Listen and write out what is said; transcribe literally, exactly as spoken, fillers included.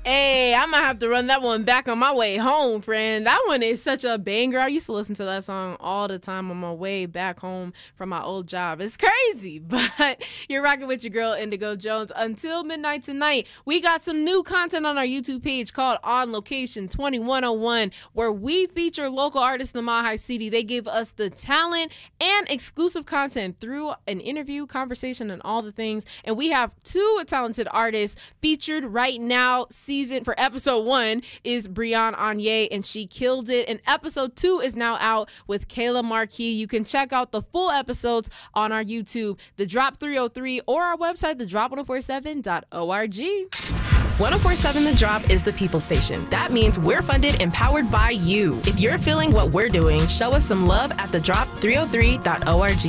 Hey, I'm gonna have to run that one back on my way home, friend. That one is such a banger. I used to listen to that song all the time on my way back home from my old job. It's crazy, but you're rocking with your girl Indigo Jones until midnight tonight. We got some new content on our YouTube page called On Location twenty-one oh one, where we feature local artists in the Mile High City. They give us the talent and exclusive content through an interview, conversation, and all the things. And we have two talented artists featured right now. Season for episode one is Brianne Anye, and she killed it. And episode two is now out with Kayla Marquis. You can check out the full episodes on our YouTube, The Drop three oh three, or our website, the drop ten forty-seven dot org. ten forty-seven The Drop is the people station. That means we're funded and powered by you. If you're feeling what we're doing, show us some love at the drop three oh three dot org.